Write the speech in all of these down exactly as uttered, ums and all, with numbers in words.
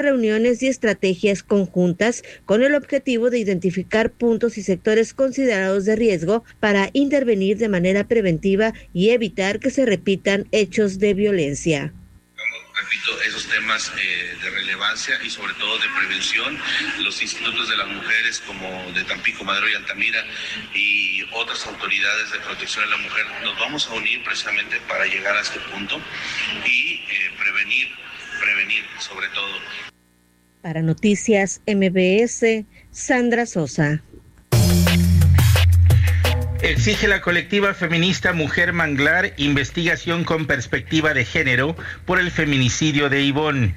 reuniones y estrategias conjuntas con el objetivo de identificar puntos y sectores considerados de riesgo para intervenir de manera preventiva y evitar que se repitan hechos de violencia. Repito, esos temas eh, de relevancia y sobre todo de prevención, los institutos de las mujeres como de Tampico, Madero y Altamira y otras autoridades de protección a la mujer, nos vamos a unir precisamente para llegar a este punto y eh, prevenir, prevenir sobre todo. Para Noticias M B S, Sandra Sosa. Exige la colectiva feminista Mujer Manglar investigación con perspectiva de género por el feminicidio de Ivonne.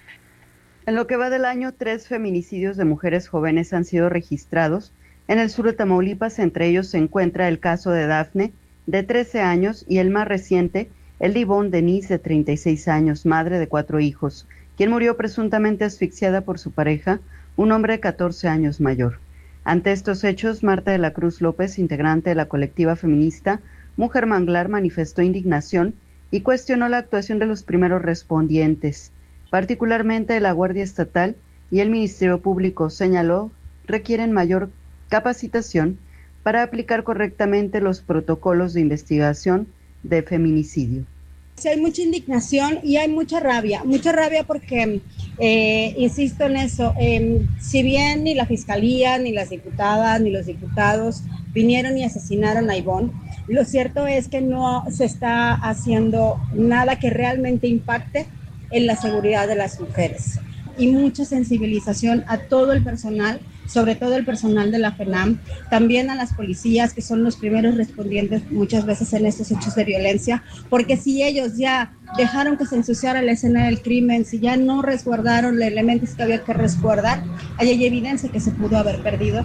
En lo que va del año, tres feminicidios de mujeres jóvenes han sido registrados en el sur de Tamaulipas. Entre ellos se encuentra el caso de Dafne, de trece años, y el más reciente, el de Ivonne Denise, de treinta y seis años, madre de cuatro hijos, quien murió presuntamente asfixiada por su pareja, un hombre de catorce años mayor. Ante estos hechos, Marta de la Cruz López, integrante de la colectiva feminista Mujer Manglar, manifestó indignación y cuestionó la actuación de los primeros respondientes, particularmente de la Guardia Estatal y el Ministerio Público. Señaló, requieren mayor capacitación para aplicar correctamente los protocolos de investigación de feminicidio. Sí, hay mucha indignación y hay mucha rabia, mucha rabia porque, eh, insisto en eso, eh, si bien ni la Fiscalía, ni las diputadas, ni los diputados vinieron y asesinaron a Ivonne, lo cierto es que no se está haciendo nada que realmente impacte en la seguridad de las mujeres. Y mucha sensibilización a todo el personal, sobre todo el personal de la FENAM, también a las policías, que son los primeros respondientes muchas veces en estos hechos de violencia, porque si ellos ya dejaron que se ensuciara la escena del crimen, si ya no resguardaron los elementos que había que resguardar, hay evidencia que se pudo haber perdido.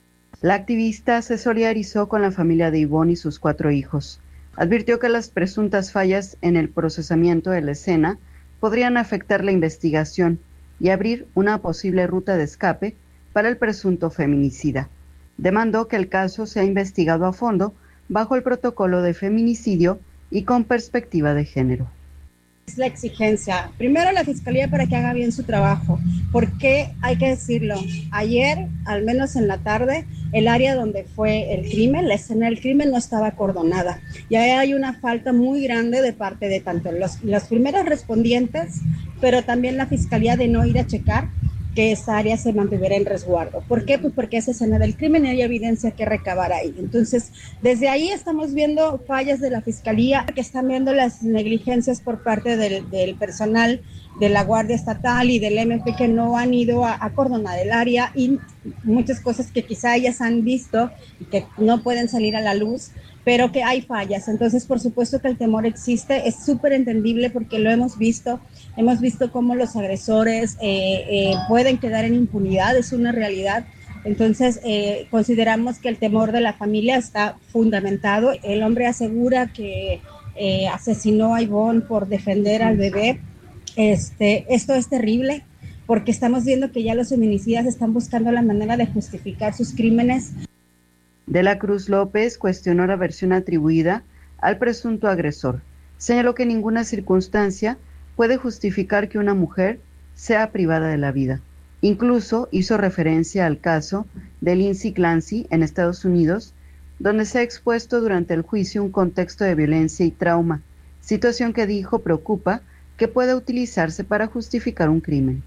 La activista se solidarizó con la familia de Ivonne y sus cuatro hijos. Advirtió que las presuntas fallas en el procesamiento de la escena podrían afectar la investigación y abrir una posible ruta de escape para el presunto feminicida. Demandó que el caso sea investigado a fondo bajo el protocolo de feminicidio y con perspectiva de género. Es la exigencia, primero la Fiscalía para que haga bien su trabajo, porque hay que decirlo, ayer, al menos en la tarde, el área donde fue el crimen, la escena del crimen no estaba acordonada, y ahí hay una falta muy grande de parte de tanto los, los primeros respondientes, pero también la Fiscalía de no ir a checar que esa área se mantuviera en resguardo. ¿Por qué? Pues porque es escena del crimen y hay evidencia que recabar ahí. Entonces, desde ahí estamos viendo fallas de la Fiscalía, que están viendo las negligencias por parte del, del personal de la Guardia Estatal y del M P que no han ido a acordonar el área, y muchas cosas que quizá ellas han visto y que no pueden salir a la luz, pero que hay fallas. Entonces, por supuesto que el temor existe, es súper entendible porque lo hemos visto, hemos visto cómo los agresores eh, eh, pueden quedar en impunidad, es una realidad. Entonces, eh, consideramos que el temor de la familia está fundamentado. El hombre asegura que eh, asesinó a Ivonne por defender al bebé. Este, esto es terrible porque estamos viendo que ya los feminicidas están buscando la manera de justificar sus crímenes. De la Cruz López cuestionó la versión atribuida al presunto agresor. Señaló que ninguna circunstancia puede justificar que una mujer sea privada de la vida. Incluso hizo referencia al caso de Lindsay Clancy en Estados Unidos, donde se ha expuesto durante el juicio un contexto de violencia y trauma, situación que dijo preocupa que pueda utilizarse para justificar un crimen.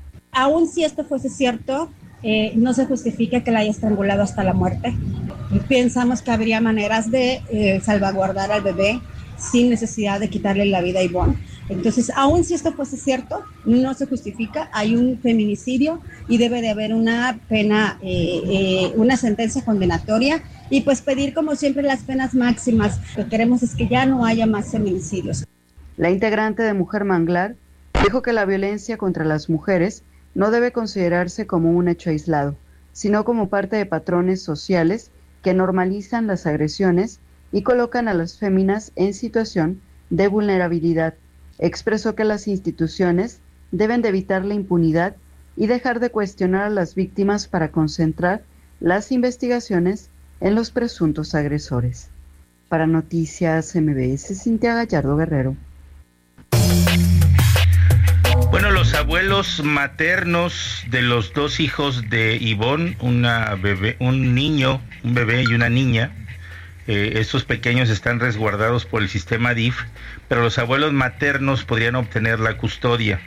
Aún si esto fuese cierto, eh, no se justifica que la haya estrangulado hasta la muerte. Pensamos que habría maneras de eh, salvaguardar al bebé sin necesidad de quitarle la vida a Ivonne. Entonces, aún si esto fuese cierto, no se justifica, hay un feminicidio y debe de haber una pena, eh, eh, una sentencia condenatoria y pues pedir como siempre las penas máximas. Lo que queremos es que ya no haya más feminicidios. La integrante de Mujer Manglar dijo que la violencia contra las mujeres no debe considerarse como un hecho aislado, sino como parte de patrones sociales que normalizan las agresiones y colocan a las féminas en situación de vulnerabilidad. Expresó que las instituciones deben de evitar la impunidad y dejar de cuestionar a las víctimas para concentrar las investigaciones en los presuntos agresores. Para Noticias M B S, Cintia Gallardo Guerrero. Bueno, los abusos abuelos maternos de los dos hijos de Ivonne, una bebé, un niño, un bebé y una niña, eh, estos pequeños están resguardados por el sistema D I F, pero los abuelos maternos podrían obtener la custodia.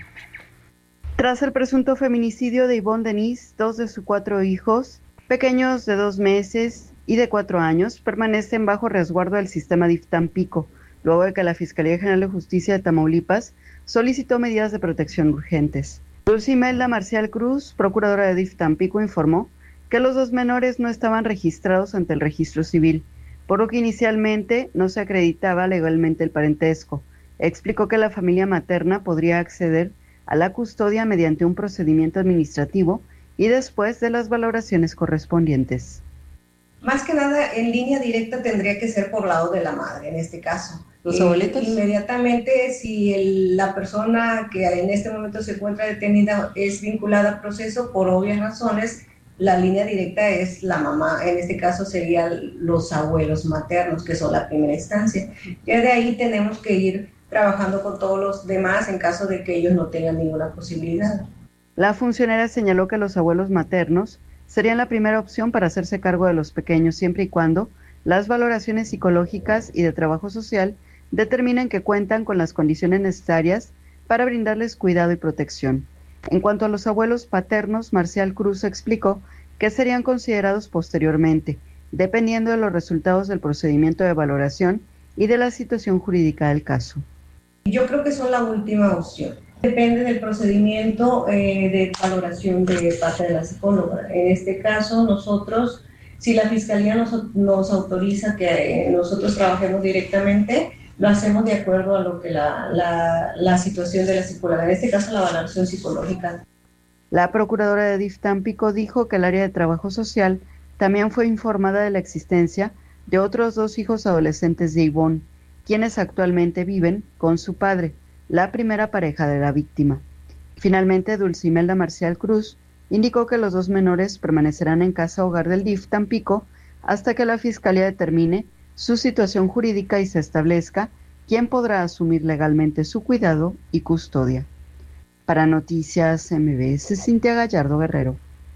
Tras el presunto feminicidio de Ivonne Denis, dos de sus cuatro hijos, pequeños de dos meses y de cuatro años, permanecen bajo resguardo del sistema D I F Tampico, luego de que la Fiscalía General de Justicia de Tamaulipas solicitó medidas de protección urgentes. Dulce Imelda Marcial Cruz, procuradora de D I F Tampico, informó que los dos menores no estaban registrados ante el registro civil, por lo que inicialmente no se acreditaba legalmente el parentesco. Explicó que la familia materna podría acceder a la custodia mediante un procedimiento administrativo y después de las valoraciones correspondientes. Más que nada, en línea directa tendría que ser por lado de la madre, en este caso. ¿Los abuelitos? Eh, inmediatamente, si el, la persona que en este momento se encuentra detenida es vinculada al proceso, por obvias razones, la línea directa es la mamá. En este caso serían los abuelos maternos, que son la primera instancia. Ya de ahí tenemos que ir trabajando con todos los demás en caso de que ellos no tengan ninguna posibilidad. La funcionaria señaló que los abuelos maternos serían la primera opción para hacerse cargo de los pequeños, siempre y cuando las valoraciones psicológicas y de trabajo social determinen que cuentan con las condiciones necesarias para brindarles cuidado y protección. En cuanto a los abuelos paternos, Marcial Cruz explicó que serían considerados posteriormente, dependiendo de los resultados del procedimiento de valoración y de la situación jurídica del caso. Yo creo que son la última opción. Depende del procedimiento eh, de valoración de parte de la psicóloga. En este caso, nosotros, si la Fiscalía nos, nos autoriza que eh, nosotros trabajemos directamente, lo hacemos de acuerdo a lo que la, la, la situación de la psicóloga, en este caso la valoración psicológica. La procuradora de D I F Tampico dijo que el área de trabajo social también fue informada de la existencia de otros dos hijos adolescentes de Ivonne, quienes actualmente viven con su padre, la primera pareja de la víctima. Finalmente, Dulce Imelda Marcial Cruz indicó que los dos menores permanecerán en casa hogar del D I F Tampico hasta que la Fiscalía determine su situación jurídica y se establezca quién podrá asumir legalmente su cuidado y custodia. Para Noticias M B S, Cintia Gallardo Guerrero.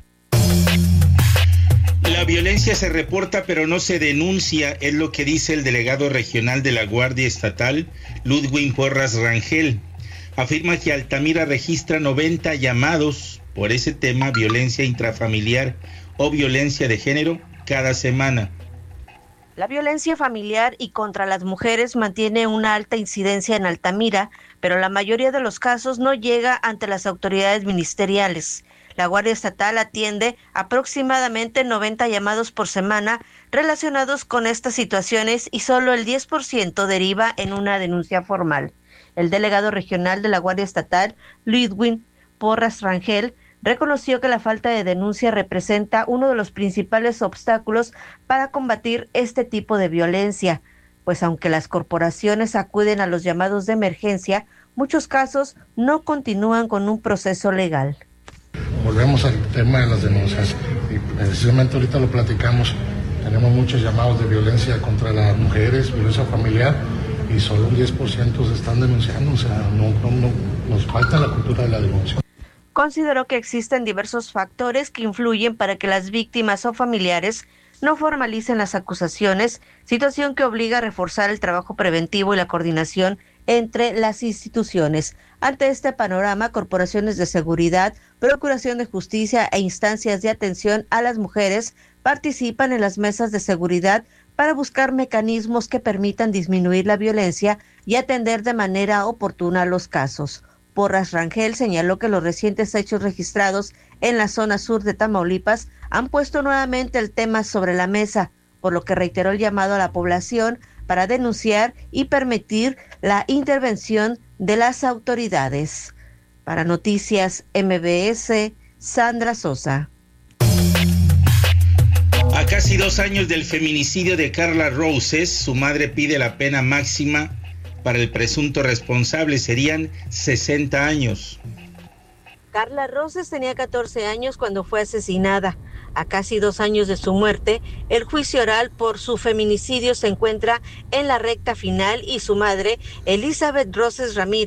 La violencia se reporta pero no se denuncia, es lo que dice el delegado regional de la Guardia Estatal, Ludwig Porras Rangel. Afirma que Altamira registra noventa llamados por ese tema, violencia intrafamiliar o violencia de género, cada semana. La violencia familiar y contra las mujeres mantiene una alta incidencia en Altamira, pero la mayoría de los casos no llega ante las autoridades ministeriales. La Guardia Estatal atiende aproximadamente noventa llamados por semana relacionados con estas situaciones y solo el diez por ciento deriva en una denuncia formal. El delegado regional de la Guardia Estatal, Ludwig Porras Rangel, reconoció que la falta de denuncia representa uno de los principales obstáculos para combatir este tipo de violencia, pues aunque las corporaciones acuden a los llamados de emergencia, muchos casos no continúan con un proceso legal. Volvemos al tema de las denuncias y precisamente ahorita lo platicamos, tenemos muchos llamados de violencia contra las mujeres, violencia familiar, y solo un diez por ciento se están denunciando, o sea, no, no, no, nos falta la cultura de la denuncia. Consideró que existen diversos factores que influyen para que las víctimas o familiares no formalicen las acusaciones, situación que obliga a reforzar el trabajo preventivo y la coordinación entre las instituciones. Ante este panorama, corporaciones de seguridad, procuración de justicia e instancias de atención a las mujeres participan en las mesas de seguridad para buscar mecanismos que permitan disminuir la violencia y atender de manera oportuna los casos. Porras Rangel señaló que los recientes hechos registrados en la zona sur de Tamaulipas han puesto nuevamente el tema sobre la mesa, por lo que reiteró el llamado a la población para denunciar y permitir la intervención de las autoridades. Para Noticias M B S, Sandra Sosa. A casi dos años del feminicidio de Carla Roses, su madre pide la pena máxima para el presunto responsable, serían sesenta años. Carla Roses tenía catorce años cuando fue asesinada. A casi dos años de su muerte, el juicio oral por su feminicidio se encuentra en la recta final y su madre, Elizabeth Roses Ramírez,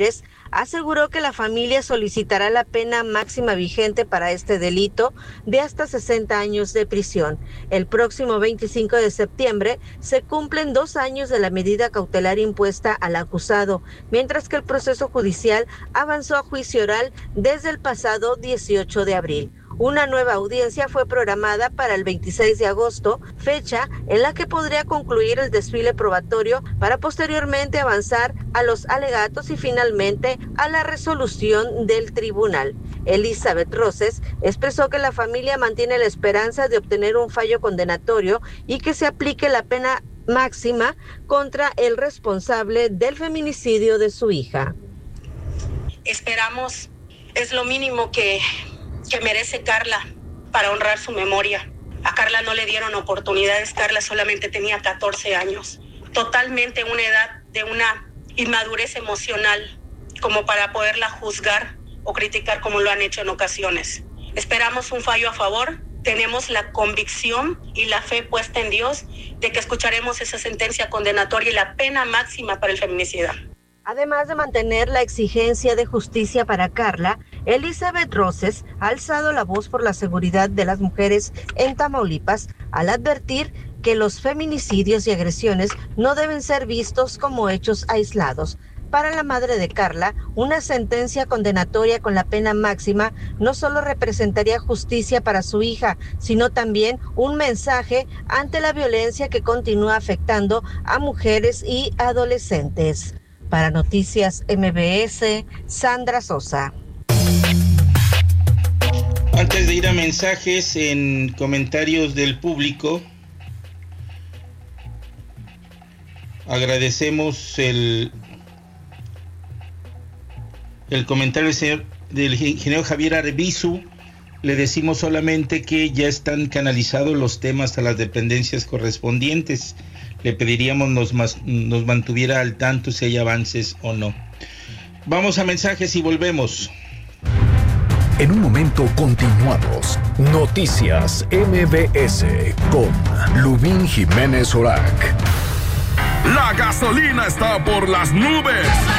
aseguró que la familia solicitará la pena máxima vigente para este delito de hasta sesenta años de prisión. El próximo veinticinco de septiembre se cumplen dos años de la medida cautelar impuesta al acusado, mientras que el proceso judicial avanzó a juicio oral desde el pasado dieciocho de abril. Una nueva audiencia fue programada para el veintiséis de agosto, fecha en la que podría concluir el desfile probatorio para posteriormente avanzar a los alegatos y finalmente a la resolución del tribunal. Elizabeth Roses expresó que la familia mantiene la esperanza de obtener un fallo condenatorio y que se aplique la pena máxima contra el responsable del feminicidio de su hija. Esperamos, es lo mínimo que que merece Carla para honrar su memoria. A Carla no le dieron oportunidades, Carla solamente tenía catorce años, totalmente una edad de una inmadurez emocional como para poderla juzgar o criticar como lo han hecho en ocasiones. Esperamos un fallo a favor, tenemos la convicción y la fe puesta en Dios de que escucharemos esa sentencia condenatoria y la pena máxima para el feminicida. Además de mantener la exigencia de justicia para Carla, Elizabeth Roses ha alzado la voz por la seguridad de las mujeres en Tamaulipas al advertir que los feminicidios y agresiones no deben ser vistos como hechos aislados. Para la madre de Carla, una sentencia condenatoria con la pena máxima no solo representaría justicia para su hija, sino también un mensaje ante la violencia que continúa afectando a mujeres y adolescentes. Para Noticias M B S, Sandra Sosa. Antes de ir a mensajes en comentarios del público, agradecemos el, el comentario del, señor, del ingeniero Javier Arbizu. Le decimos solamente que ya están canalizados los temas a las dependencias correspondientes. Le pediríamos nos, nos mantuviera al tanto si hay avances o no. Vamos a mensajes y volvemos. En un momento continuamos. Noticias M B S con Lubín Jiménez Orac. La gasolina está por las nubes.